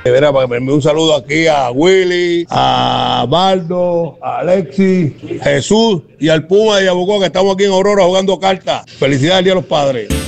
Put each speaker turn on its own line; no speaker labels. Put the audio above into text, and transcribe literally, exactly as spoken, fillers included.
Verá, para que me envíe un saludo aquí a Willy, a Baldo, a Alexis, Jesús y al Puma de Yabucoa, que estamos aquí en Aurora jugando cartas. Felicidades al Día de los Padres.